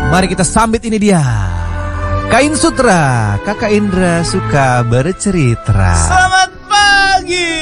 Mari kita sambit, ini dia Kain Sutra, Kakak Indra suka bercerita. Selamat pagi.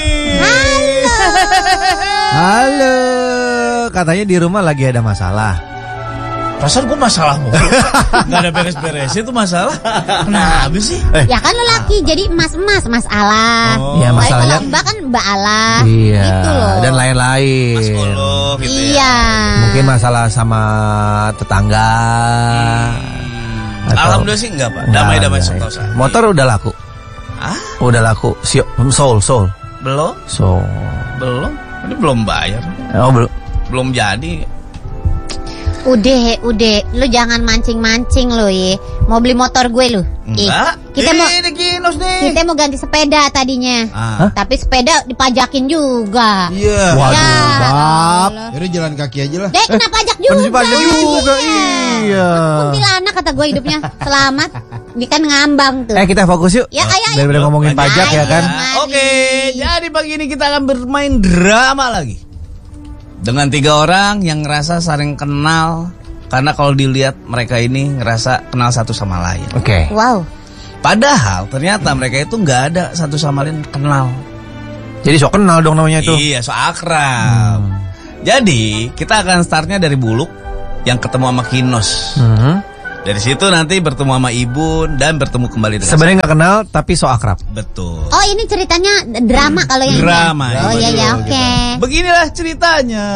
Halo. Katanya di rumah lagi ada masalah. Perasaan gue masalah mulu. Gak ada beres-beres itu masalah. Kenapa sih? Ya kan lo laki, jadi emas-emas, Mas Allah. Ya masalahnya kalau Mbak kan Mbak Allah. Iya, gitu loh. dan lain-lain. Mas Kolo gitu ya. Iya. Mungkin masalah sama tetangga. Atau- Alhamdulillah sih enggak, Pak. Damai-damai Enggak. sentosa. Motor udah laku. Ah, Udah laku. Soul. belum? Belum. Ini belum bayar. Oh, belum. Belum jadi. Udah, lu jangan mancing-mancing lo ya. Mau beli motor gue lu. Enggak. Kita mau Ini Kinos nih. kita mau ganti sepeda tadinya. Ah. Tapi sepeda dipajakin juga. Iya. Waduh, Ya, Bab. Allah. Yaudah jalan kaki aja lah. Dek, kena pajak juga. Masih pajak juga, iya. Kuntilanak kata gue hidupnya. Selamat. Ini kan ngambang tuh. Kita fokus yuk. Ya, ayo. Daripada ngomongin pajak ya kan. Mari. Oke, jadi pagi ini kita akan bermain drama lagi. Dengan 3 orang yang ngerasa saling kenal. Karena kalau dilihat mereka ini ngerasa kenal satu sama lain. Oke. Wow. Padahal ternyata mereka itu nggak ada satu sama lain kenal. Jadi sok kenal dong namanya itu. Iya, so akrab. Jadi kita akan startnya dari Buluk yang ketemu sama Kinos. Dari situ nanti bertemu sama Ibun dan bertemu kembali dengan Sebenarnya nggak kenal tapi sok akrab. betul. Oh, ini ceritanya drama kalau yang ini. Drama, Oh iya, iya, oke. Beginilah ceritanya.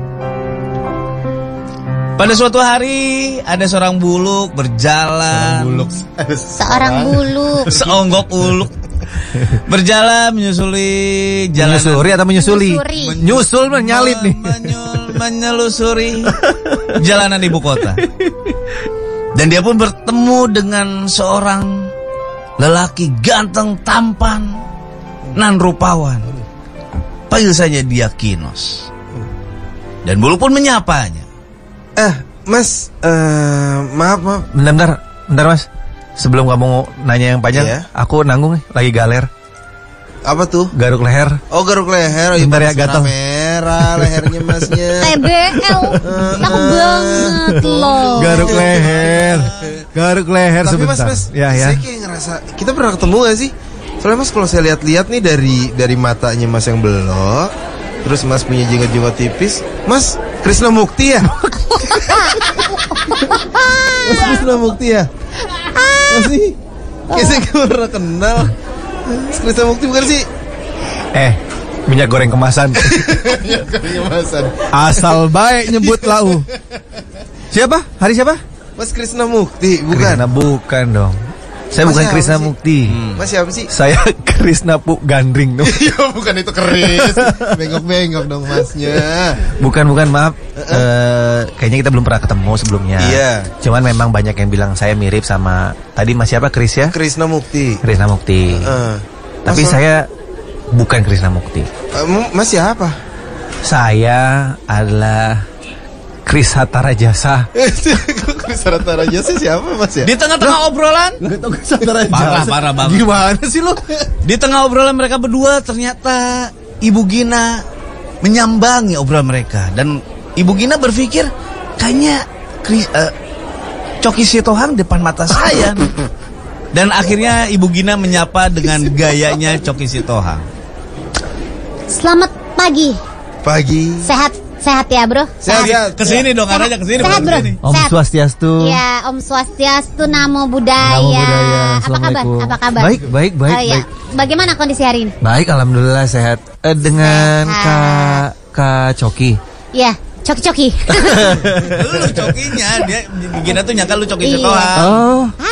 Pada suatu hari ada seorang buluk berjalan. Seorang bulu. Seonggok uluk berjalan menyusuli jalanan. Menyusuri atau menyusuli? Menyusuri. Nyusul menyalip nih. Menyelusuri jalanan ibu kota. Dan dia pun bertemu dengan seorang lelaki ganteng, tampan, nan rupawan. Panggil saja dia Kinos. Dan Buluk pun menyapanya. Mas, maaf. Bentar Mas. Sebelum kamu nanya yang panjang, Iya. aku nanggung nih, lagi galer, Apa tuh? garuk leher. Oh, garuk leher. Bentar ya, pakai gatel. warna merah lehernya masnya. TBL. Cakep banget loh. Garuk leher Tapi sebentar. mas, Ya. saya kayak ngerasa kita pernah ketemu gak sih? Soalnya mas kalau saya lihat-lihat nih dari matanya mas yang belok, terus mas punya jenggot-jenggot tipis, mas Krisna Mukti ya? Mas Krisna Mukti ya? Masih? Kayak saya gak pernah kenal. Mas Krisna Mukti bukan sih? Minyak goreng kemasan. Kemasan. Asal baik nyebut lau. Siapa? Hari siapa? Mas Krisna Mukti bukan? Krisna bukan dong. Saya Mas bukan siapa Krisna sih? Mukti. Mas siapa sih? Saya Krisna Pu Gandring dong. Ya bukan itu keris. Bengok-bengok dong masnya. Bukan maaf. Kayaknya kita belum pernah ketemu sebelumnya. Iya. Cuman memang banyak yang bilang saya mirip sama tadi Mas siapa, Kris ya? Krisna Mukti. Krisna Mukti. Tapi Mas, saya bukan Krisna Mukti. Mas siapa? Saya adalah Kris Hatara Jasa. Kris Hatara Jasa siapa mas ya? Di tengah-tengah obrolan, parah banget. Gimana sih lo? Di tengah obrolan mereka berdua ternyata Ibu Gina menyambangi obrolan mereka. Dan Ibu Gina berpikir kayaknya Coki Sitohang depan mata saya. Dan akhirnya Ibu Gina menyapa dengan gayanya Coki Sitohang. Selamat pagi. Pagi. Sehat ya, Bro? Sehat. Kesini dong, arahnya kesini. Sehat, Bro. Kesini. Om Sehat. Swastiastu. Ya, Om Swastiastu, Namo Buddhaya. Namo Buddhaya. Apa kabar? Assalamualaikum. Apa kabar? Baik. Oh, ya. Bagaimana kondisi hari ini? Baik, alhamdulillah sehat. Dengan Sehat. Kak Coki. Ya, coki-coki. Lu Cokinya, dia Gina tuh nyangka lu Coki Iya. Sitohang. Oh,